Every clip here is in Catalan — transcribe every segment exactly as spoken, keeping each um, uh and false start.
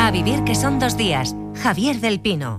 A vivir que son dos días. Javier del Pino.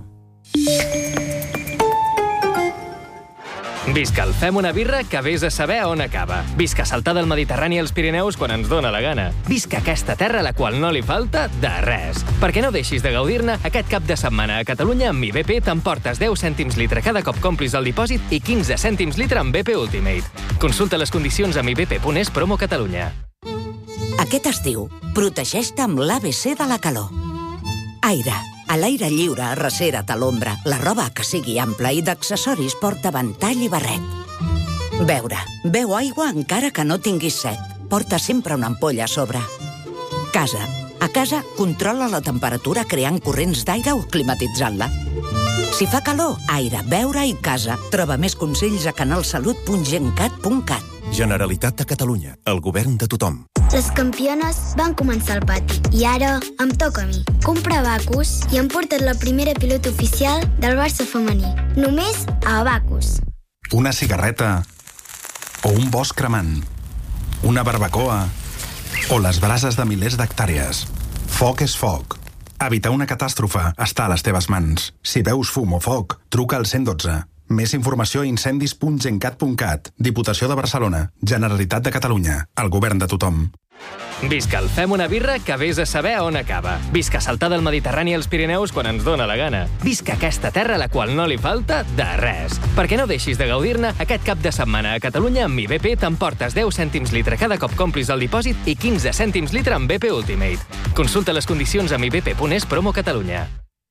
Visca el Fem una birra que vés a saber on acaba. Visca saltar del Mediterrani als Pirineus quan ens dóna la gana. Visca aquesta terra a la qual no li falta de res. Perquè no deixis de gaudir-ne, aquest cap de setmana a Catalunya amb Mi B P t'emportes deu cèntims litre cada cop complis el dipòsit i quinze cèntims litre amb B P Ultimate. Consulta les condicions a mi b p punt es promo Catalunya. Aquest estiu, protegeix-te amb l'A B C de la calor. Aire. A l'aire lliure, arrecera't a l'ombra. La roba que sigui ampla i d'accessoris porta ventall i barret. Beure. Beu aigua encara que no tinguis set. Porta sempre una ampolla a sobre. Casa. A casa, controla la temperatura creant corrents d'aire o climatitzant-la. Si fa calor, aire, beure i casa. Troba més consells a canalsalut punt gencat punt cat. Generalitat de Catalunya. El govern de tothom. Les campiones van començar al pati i ara em toca a mi. Comprar Abacus i hem portat la primera pilota oficial del Barça femení. Només a Abacus. Una cigarreta o un bosc cremant, una barbacoa o les brases de milers d'hectàrees. Foc és foc. Evitar una catàstrofe està a les teves mans. Si veus fum o foc, truca al cent i dotze. Més informació a incendis punt gencat punt cat. Diputació de Barcelona. Generalitat de Catalunya. El govern de tothom. Visca el Fem una birra que vés a saber on acaba. Visca saltar del Mediterrani als Pirineus quan ens dóna la gana. Visca aquesta terra a la qual no li falta de res. Perquè no deixis de gaudir-ne, aquest cap de setmana a Catalunya amb Mi B P t'emportes deu cèntims litre cada cop complis el dipòsit i quinze cèntims litre amb B P Ultimate. Consulta les condicions a mi b p punt es promo Catalunya.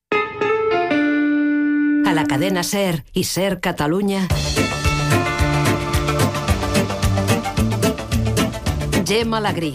A la cadena SER i SER Catalunya. Gemma Alegrí.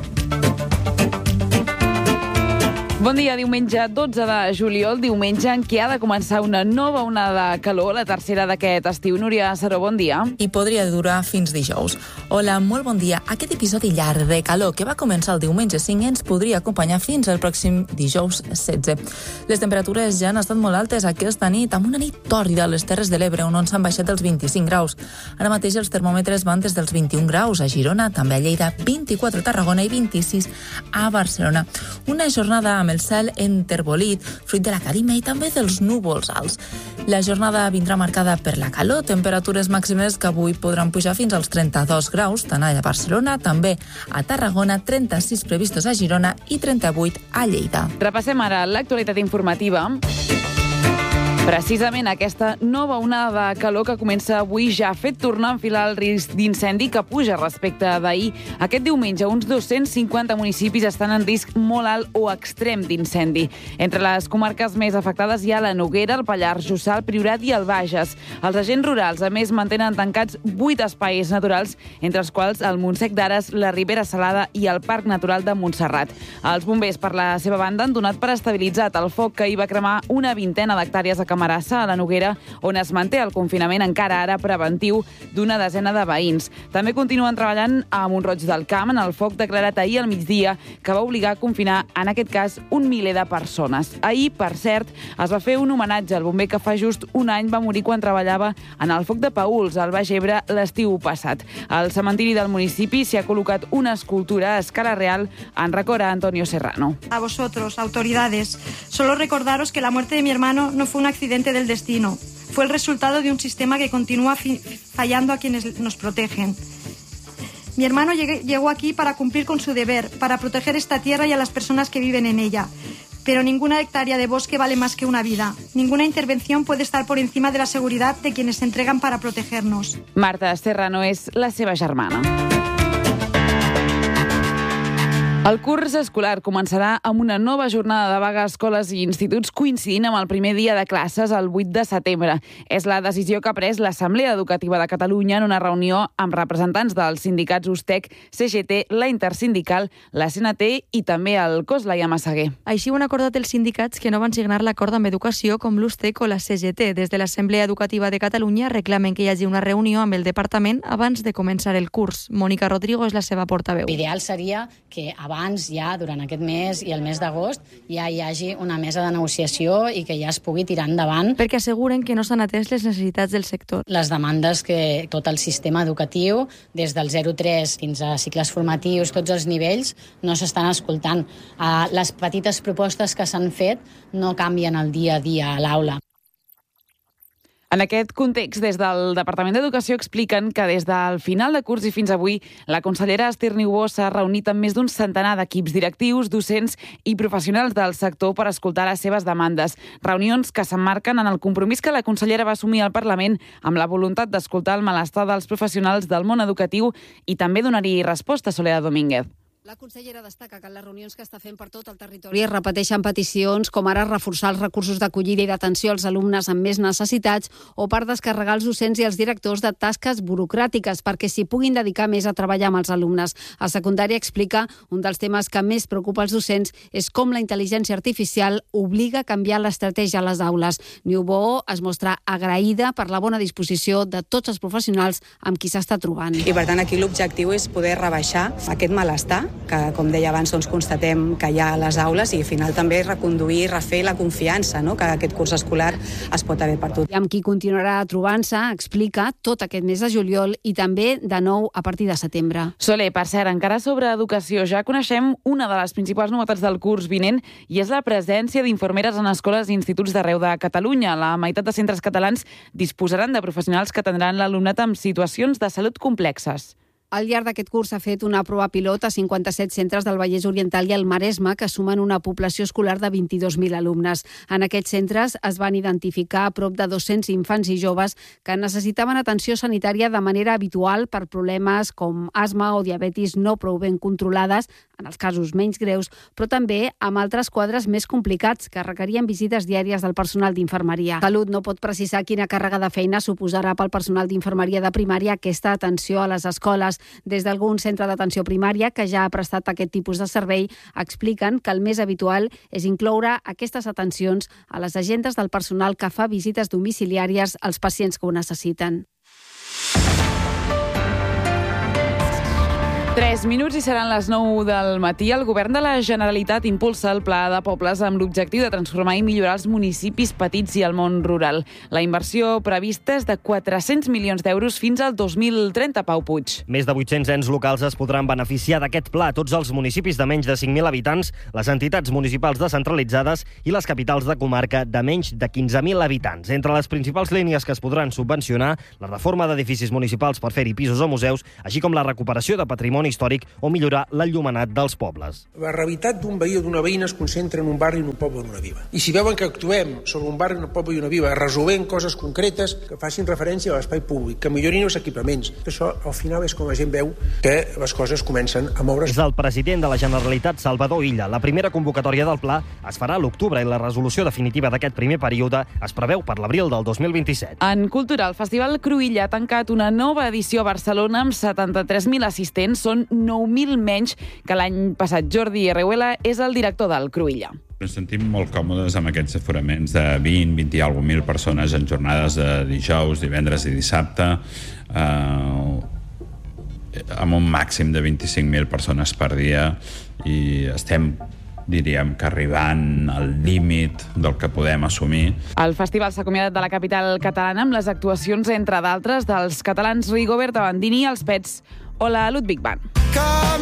Bon dia, diumenge dotze de juliol, diumenge en què ha de començar una nova onada de calor, la tercera d'aquest estiu. Núria Saró, bon dia. I podria durar fins dijous. Hola, molt bon dia. Aquest episodi llarg de calor que va començar el diumenge cinc ens podria acompanyar fins al pròxim dijous setze. Les temperatures ja han estat molt altes aquesta nit, amb una nit tòrrida a les Terres de l'Ebre, on s'han baixat els vint-i-cinc graus. Ara mateix els termòmetres van des dels vint-i-un graus a Girona, també a Lleida, vint-i-quatre a Tarragona i vint-i-sis a Barcelona. Una jornada amb el cel enterbolit, fruit de la calima i també dels núvols alts. La jornada vindrà marcada per la calor, temperatures màximes que avui podran pujar fins als trenta-dos graus, tant a Barcelona, també a Tarragona, trenta-sis previstos a Girona i trenta-vuit a Lleida. Repassem ara l'actualitat informativa. Precisament aquesta nova onada de calor que comença avui ja ha fet tornar a enfilar el risc d'incendi que puja respecte d'ahir. Aquest diumenge, uns dos-cents cinquanta municipis estan en risc molt alt o extrem d'incendi. Entre les comarques més afectades hi ha la Noguera, el Pallars Jussà, el Priorat i el Bages. Els agents rurals, a més, mantenen tancats vuit espais naturals, entre els quals el Montsec d'Ares, la Ribera Salada i el Parc Natural de Montserrat. Els bombers, per la seva banda, han donat per estabilitzat el foc que hi va cremar una vintena d'hectàrees a Camarassa, a la Noguera, on es manté el confinament encara ara preventiu d'una desena de veïns. També continuen treballant a Mont-roig del Camp en el foc declarat ahir al migdia que va obligar a confinar, en aquest cas, un miler de persones. Ahir, per cert, es va fer un homenatge al bomber que fa just un any va morir quan treballava en el foc de Paüls, al Baix Ebre, l'estiu passat. Al cementiri del municipi s'hi ha col·locat una escultura a escala real en record a Antonio Serrano. A vosotros, autoridades, solo recordaros que la muerte de mi hermano no fue un accidente del destino. Fue el resultado de un sistema que continúa fallando a quienes nos protegen. Mi hermano llegó aquí para cumplir con su deber, para proteger esta tierra y a las personas que viven en ella. Pero ninguna hectárea de bosque vale más que una vida. Ninguna intervención puede estar por encima de la seguridad de quienes se entregan para protegernos. Marta Serrano és la seva germana. El curs escolar començarà amb una nova jornada de vaga a escoles i instituts coincidint amb el primer dia de classes el vuit de setembre. És la decisió que ha pres l'Assemblea Educativa de Catalunya en una reunió amb representants dels sindicats USTEC, C G T, la Intersindical, la C N T i també el C O S, Laia Massaguer. Així ho han acordat els sindicats que no van signar l'acord amb Educació com l'USTEC o la C G T. Des de l'Assemblea Educativa de Catalunya reclamen que hi hagi una reunió amb el departament abans de començar el curs. Mònica Rodrigo és la seva portaveu. L'ideal seria que abans abans ja, durant aquest mes i el mes d'agost, ja hi hagi una mesa de negociació i que ja es pugui tirar endavant. Perquè asseguren que no s'han atès les necessitats del sector. Les demandes que tot el sistema educatiu, des del zero tres fins a cicles formatius, tots els nivells, no s'estan escoltant. Les petites propostes que s'han fet no canvien el dia a dia a l'aula. En aquest context, des del Departament d'Educació expliquen que des del final de curs i fins avui, la consellera Esther Niubó s'ha reunit amb més d'un centenar d'equips directius, docents i professionals del sector per escoltar les seves demandes. Reunions que s'emmarquen en el compromís que la consellera va assumir al Parlament amb la voluntat d'escoltar el malestar dels professionals del món educatiu i també donar-hi resposta a Soledad Domínguez. La consellera destaca que en les reunions que està fent per tot el territori es repeteixen peticions com ara reforçar els recursos d'acollida i d'atenció als alumnes amb més necessitats o per descarregar els docents i els directors de tasques burocràtiques perquè s'hi puguin dedicar més a treballar amb els alumnes. A secundària explica un dels temes que més preocupa els docents és com la intel·ligència artificial obliga a canviar l'estratègia a les aules. Niubó es mostra agraïda per la bona disposició de tots els professionals amb qui s'està trobant. I per tant aquí l'objectiu és poder rebaixar aquest malestar que, com deia abans, doncs, constatem que hi ha a les aules i al final també reconduir i refer la confiança, no?, que aquest curs escolar es pot haver perdut. I amb qui continuarà trobant-se, explica, tot aquest mes de juliol i també de nou a partir de setembre. Soler, per cert, encara sobre educació, ja coneixem una de les principals novetats del curs vinent i és la presència d'infermeres en escoles i instituts d'arreu de Catalunya. La meitat de centres catalans disposaran de professionals que atendran l'alumnat amb situacions de salut complexes. Al llarg d'aquest curs s'ha fet una prova pilot a cinquanta-set centres del Vallès Oriental i el Maresme, que sumen una població escolar de vint-i-dos mil alumnes. En aquests centres es van identificar a prop de dos-cents infants i joves que necessitaven atenció sanitària de manera habitual per problemes com asma o diabetis no prou ben controlades, en els casos menys greus, però també amb altres quadres més complicats que requerien visites diàries del personal d'infermeria. Salut no pot precisar quina càrrega de feina suposarà pel personal d'infermeria de primària aquesta atenció a les escoles. Des d'algun centre d'atenció primària que ja ha prestat aquest tipus de servei, expliquen que el més habitual és incloure aquestes atencions a les agendes del personal que fa visites domiciliàries als pacients que ho necessiten. Tres minuts i seran les nou del matí. El govern de la Generalitat impulsa el Pla de Pobles amb l'objectiu de transformar i millorar els municipis petits i el món rural. La inversió prevista és de quatre-cents milions d'euros fins al dos mil trenta, Pau Puig. Més de vuit-cents ens locals es podran beneficiar d'aquest pla. Tots els municipis de menys de cinc mil habitants, les entitats municipals descentralitzades i les capitals de comarca de menys de quinze mil habitants. Entre les principals línies que es podran subvencionar, la reforma d'edificis municipals per fer-hi pisos o museus, així com la recuperació de patrimoni històric o millorar l'enllumenat dels pobles. La realitat d'un veí o d'una veïna es concentra en un barri, en un poble o en una vila. I si veuen que actuem sobre un barri, un poble i una vila, resolent coses concretes que facin referència a l'espai públic, que millorin els equipaments, això al final és com la gent veu que les coses comencen a moure's. És el president de la Generalitat, Salvador Illa. La primera convocatòria del pla es farà a l'octubre i la resolució definitiva d'aquest primer període es preveu per l'abril del dos mil vint-i-set. En cultura, el Festival Cruïlla ha tancat una nova edició a Barcelona amb setanta-tres mil assistents. Són nou mil menys que l'any passat. Jordi Herreuela és el director del Cruïlla. Ens sentim molt còmodes amb aquests aforaments de vint, vint i alguna mil persones en jornades de dijous, divendres i dissabte, eh, amb un màxim de vint-i-cinc mil persones per dia, i estem diríem que arribant al límit del que podem assumir. El festival s'ha acomiadat de la capital catalana amb les actuacions, entre d'altres, dels catalans Rigobert, Bandini i els Pets o la Ludwig Band.